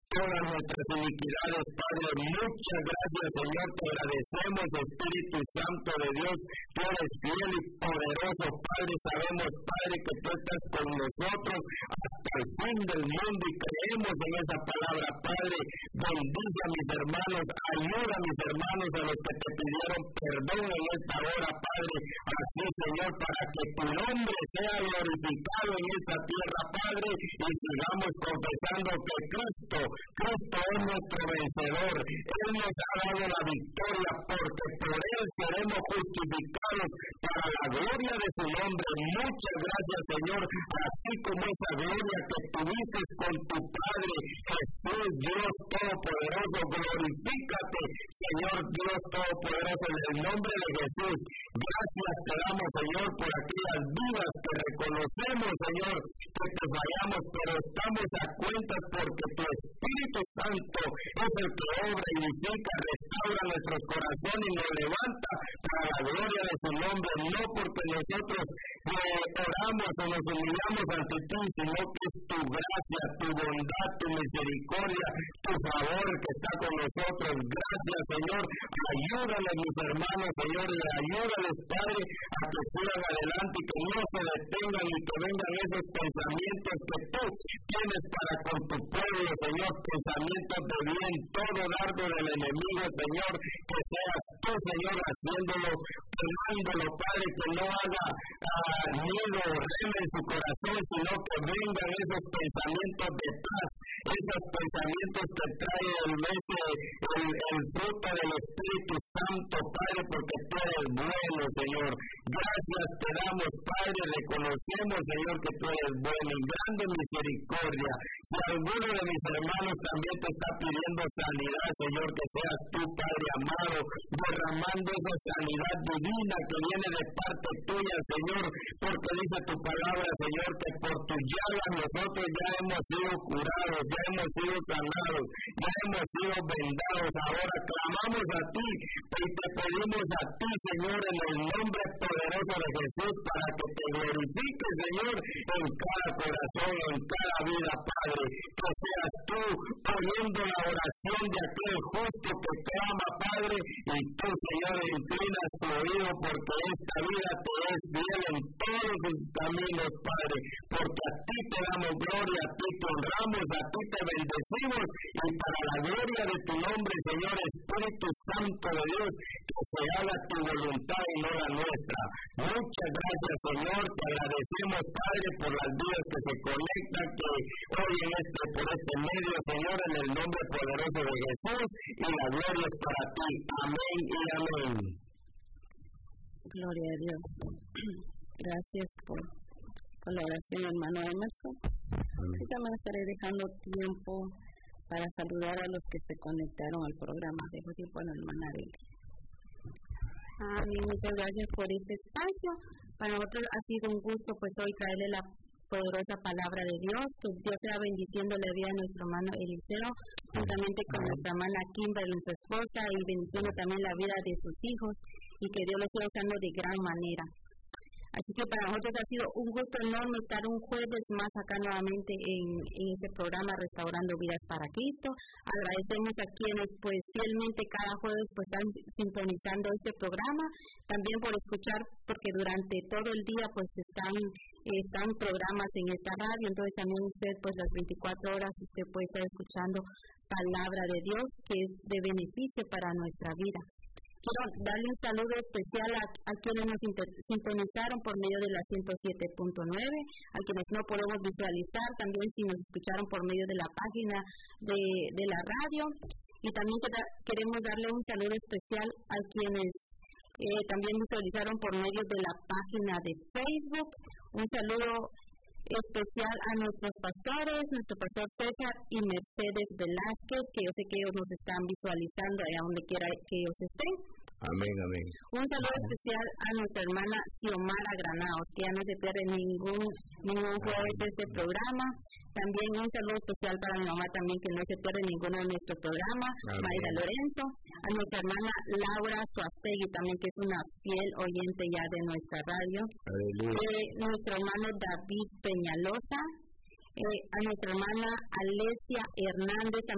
todas nuestras iniquidades, Padre. Muchas gracias, Señor, te agradecemos, Espíritu Santo de Dios. Tú eres fiel y poderoso, Padre. Sabemos, Padre, que tú estás con nosotros hasta el fin del mundo y creemos en esa palabra, Padre. Bendice a mis hermanos, ayuda a mis hermanos, a los que te pidieron perdón en esta hora, Padre. Así, Señor, para que tu nombre sea glorificado en esta tierra, Padre, y sigamos confesando que Cristo es nuestro vencedor. Él nos ha dado la victoria, porque por Él seremos justificados para la gloria de su nombre. Muchas gracias, Señor, así como esa gloria que tuviste con tu Padre, Jesús, Dios Todopoderoso. Glorifícate, Señor Dios Todopoderoso, en el nombre de Jesús. Gracias te damos, Señor, por aquellas vidas que reconocemos, Señor, que te fallamos, pero estamos a cuentas porque tu Espíritu Santo es el que obra y edifica, restaura nuestros corazones y nos levanta para la gloria de su nombre, no porque nosotros oramos o nos humillamos ante ti, sino que es tu gracia, tu bondad, tu misericordia, tu favor que está con nosotros. Gracias, Señor. Ayúdale, mis hermanos, Señor, y ayúdales, Padre, a que sigan adelante y que no se detengan y que vengan esos pensamientos que tú tienes para con tu pueblo, Señor, pensamientos de bien, todo dardo del enemigo, Señor, que seas tú, Señor, haciéndolo, quemándolo, Padre, que no haga miedo o reme en su corazón, sino que vengan esos pensamientos de paz, esos pensamientos que trae el fruto del Espíritu Santo, Padre, porque tú eres bueno, Señor. Gracias te damos, Padre, reconocemos, Señor, que tú eres bueno y grande misericordia. Si alguno de mis hermanos también te está pidiendo sanidad, Señor, que seas tú, Padre amado, derramando esa sanidad divina que viene de parte tuya, Señor, porque dice tu palabra, Señor, que por tu llaga nosotros ya hemos sido curados, ya hemos sido sanados, ya hemos sido vendados. Ahora clamamos a ti y te pedimos a ti, Señor, en el nombre poderoso de Jesús, para que te glorifiques, Señor, en cada corazón, en cada vida, Padre. Que seas tú oyendo la oración de aquel justo que clama, Padre, y tú, Señor, inclinas tu oído, porque esta vida te es fiel en todos tus caminos, Padre, porque a ti te damos gloria, a ti te honramos, a ti te bendecimos, y para la gloria de tu nombre, Señor, Espíritu Santo de Dios, que se haga tu voluntad y no la nuestra. Muchas gracias, Señor, te agradecemos, Padre, por las vidas que se conectan, que oyen por este medio, Señor, en el nombre poderoso de Jesús, y la gloria es para ti. Amén y amén. Gloria a Dios. Gracias por la oración, hermano Emerson. Y también estaré dejando tiempo para saludar a los que se conectaron al programa. Dejo tiempo a la hermana Arely. Muchas gracias por este espacio. Para nosotros ha sido un gusto pues hoy traerle la poderosa palabra de Dios, que Dios sea bendiciendo la vida de nuestro hermano Eliseo, juntamente con nuestra hermana Kimberly, su esposa, y bendiciendo también la vida de sus hijos, y que Dios los siga usando de gran manera. Así que para nosotros ha sido un gusto enorme estar un jueves más acá nuevamente en este programa Restaurando Vidas para Cristo. Agradecemos a quienes pues fielmente cada jueves pues están sintonizando este programa, también por escuchar, porque durante todo el día pues están programas en esta radio, entonces también usted pues las 24 horas usted puede estar escuchando palabra de Dios que es de beneficio para nuestra vida. Quiero darle un saludo especial a quienes nos sintonizaron por medio de la 107.9, a quienes no podemos visualizar, también si nos escucharon por medio de la página de la radio, y también queremos darle un saludo especial a quienes también visualizaron por medio de la página de Facebook. Un saludo especial a nuestros pastores, nuestro pastor César y Mercedes Velázquez, que yo sé que ellos nos están visualizando allá donde quiera que ellos estén. Amén, amén. Un saludo especial a nuestra hermana Xiomara Granados, que ya no se pierde ningún jueves de este programa. También un saludo especial para mi mamá también, que no se pierde ninguno de nuestros programas, Mayra Lorenzo. A nuestra hermana Laura Suastegui también, que es una fiel oyente ya de nuestra radio. Nuestro hermano David Peñalosa. A nuestra hermana Alesia Hernández.